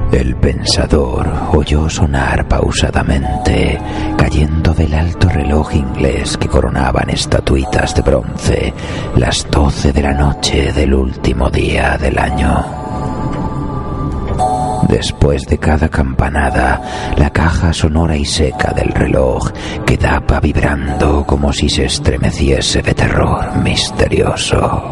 El pensador oyó sonar pausadamente, cayendo del alto reloj inglés que coronaban estatuitas de bronce, las 12 de la noche del último día del año. Después de cada campanada, la caja sonora y seca del reloj quedaba vibrando como si se estremeciese de terror misterioso.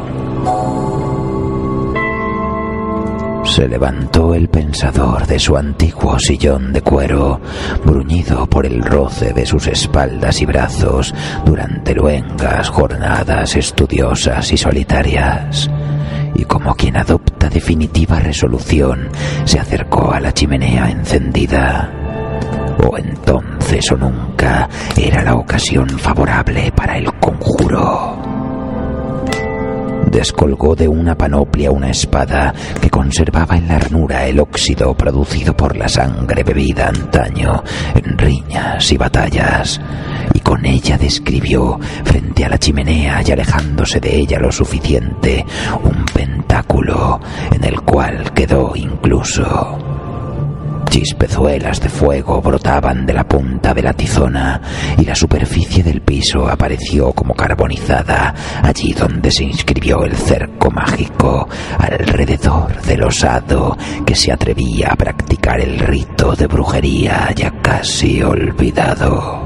Se levantó el pensador de su antiguo sillón de cuero, bruñido por el roce de sus espaldas y brazos durante luengas jornadas estudiosas y solitarias, y como quien adopta definitiva resolución, se acercó a la chimenea encendida. O entonces o nunca era la ocasión favorable para el conjuro. Descolgó de una panoplia una espada que conservaba en la ranura el óxido producido por la sangre bebida antaño en riñas y batallas, y con ella describió, frente a la chimenea y alejándose de ella lo suficiente, un pentáculo en el cual quedó incluso. Chispezuelas de fuego brotaban de la punta de la tizona y la superficie del piso apareció como carbonizada allí donde se inscribió el cerco mágico alrededor del osado que se atrevía a practicar el rito de brujería ya casi olvidado.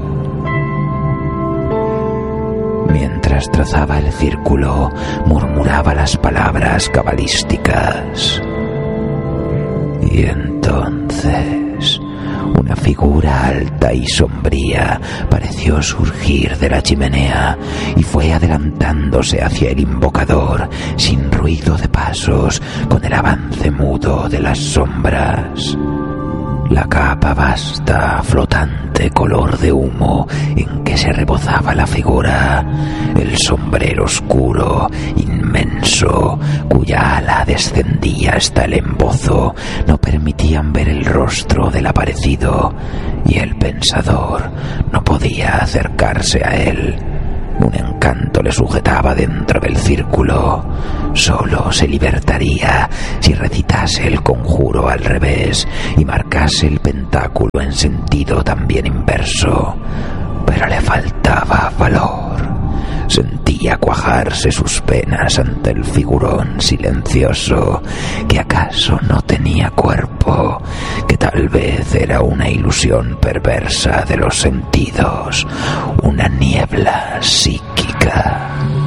Mientras trazaba el círculo, murmuraba las palabras cabalísticas. Y entonces, una figura alta y sombría pareció surgir de la chimenea y fue adelantándose hacia el invocador, sin ruido de pasos, con el avance mudo de las sombras. La capa vasta, flotante color de humo en que se rebozaba la figura, el sombrero oscuro, inmenso, cuya ala descendía hasta el embozo, no permitían ver el rostro del aparecido, y el pensador no podía acercarse a él. Un encanto le sujetaba dentro del círculo. Solo se libertaría si recitase el conjuro al revés y marcase el pentáculo en sentido también inverso. Pero le faltaba valor. Sentía cuajarse sus penas ante el figurón silencioso, que acaso no tenía cuerpo, que tal vez era una ilusión perversa de los sentidos, una niebla psíquica.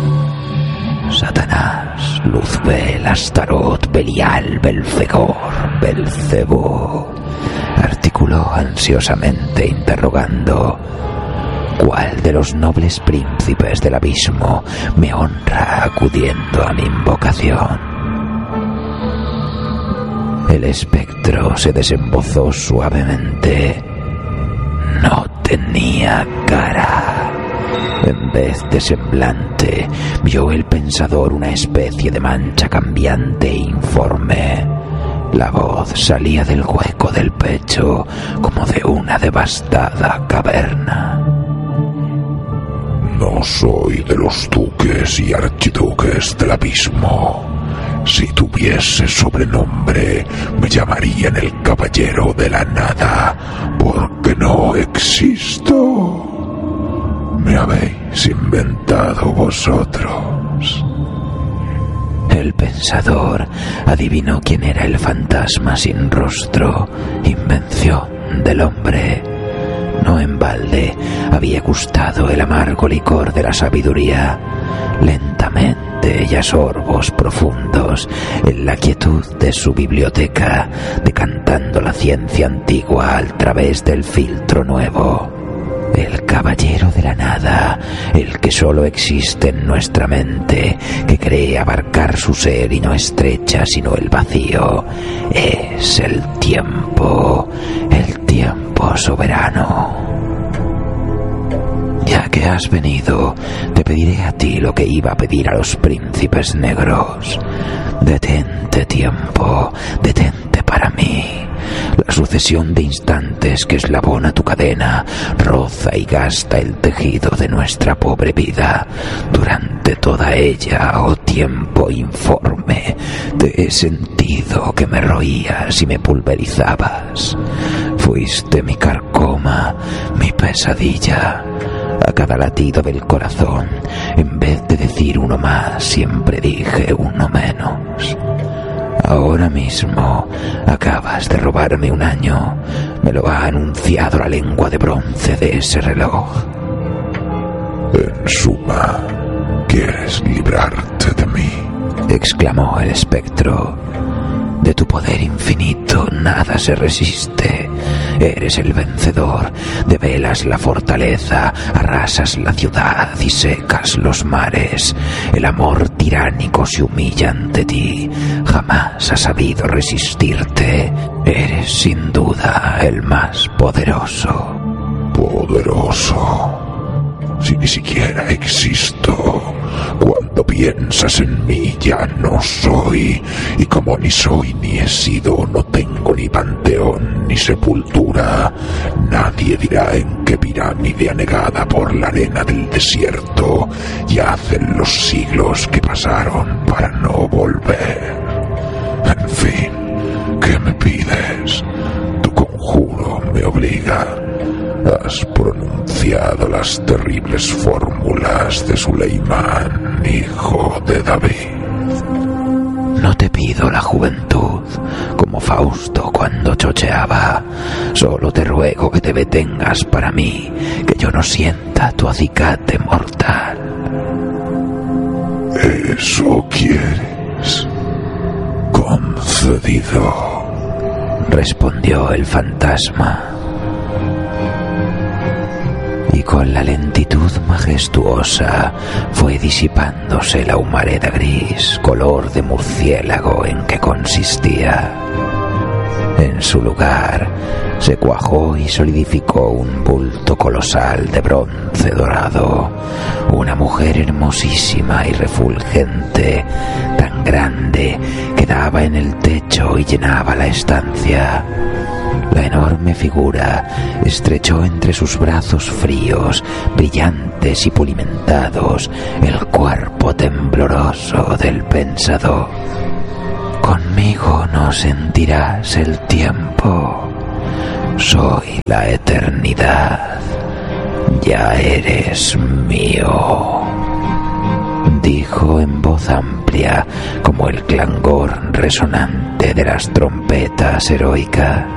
Satanás, Luzbel, Astarot, Belial, Belfegor, Belcebú, articuló ansiosamente interrogando: ¿cuál de los nobles príncipes del abismo me honra acudiendo a mi invocación? El espectro se desembozó suavemente. No tenía cara. En vez de semblante, vio el pensador una especie de mancha cambiante e informe. La voz salía del hueco del pecho como de una devastada caverna. No soy de los duques y archiduques del abismo. Si tuviese sobrenombre, me llamarían el caballero de la nada, porque no existo. Me habéis inventado vosotros. El pensador adivinó quién era el fantasma sin rostro, invención del hombre. No en balde había gustado el amargo licor de la sabiduría. Lentamente y a sorbos profundos, en la quietud de su biblioteca, decantando la ciencia antigua al través del filtro nuevo. El caballero de la nada, el que solo existe en nuestra mente, que cree abarcar su ser y no estrecha sino el vacío, es el tiempo soberano. Ya que has venido, te pediré a ti lo que iba a pedir a los príncipes negros. Detente, tiempo, detente para mí. Las sucesión de instantes que eslabona tu cadena roza y gasta el tejido de nuestra pobre vida. Durante toda ella, oh tiempo informe, te he sentido que me roías y me pulverizabas. Fuiste mi carcoma, mi pesadilla. A cada latido del corazón, en vez de decir uno más, siempre dije uno menos. Ahora mismo acabas de robarme un año. Me lo ha anunciado la lengua de bronce de ese reloj. En suma, ¿quieres librarte de mí?, exclamó el espectro. De tu poder infinito nada se resiste. Eres el vencedor, develas la fortaleza, arrasas la ciudad y secas los mares. El amor tiránico se humilla ante ti, jamás has sabido resistirte. Eres sin duda el más poderoso. ¿Poderoso? Si ni siquiera existo. Cuando piensas en mí ya no soy, y como ni soy ni he sido, no tengo ni panteón ni sepultura. Nadie dirá en qué pirámide anegada por la arena del desierto yacen los siglos que pasaron para no volver. En fin, ¿qué me pides? Tu conjuro me obliga. Has pronunciado las terribles fórmulas de Suleimán, hijo de David. No te pido la juventud, como Fausto cuando chocheaba. Solo te ruego que te detengas para mí, que yo no sienta tu acicate mortal. ¿Eso quieres? Concedido, respondió el fantasma. Y con la lentitud majestuosa fue disipándose la humareda gris, color de murciélago en que consistía. En su lugar se cuajó y solidificó un bulto colosal de bronce dorado, una mujer hermosísima y refulgente, tan grande que daba en el techo y llenaba la estancia. La enorme figura estrechó entre sus brazos fríos, brillantes y pulimentados, el cuerpo tembloroso del pensador. Conmigo no sentirás el tiempo. Soy la eternidad. Ya eres mío, dijo en voz amplia como el clangor resonante de las trompetas heroicas.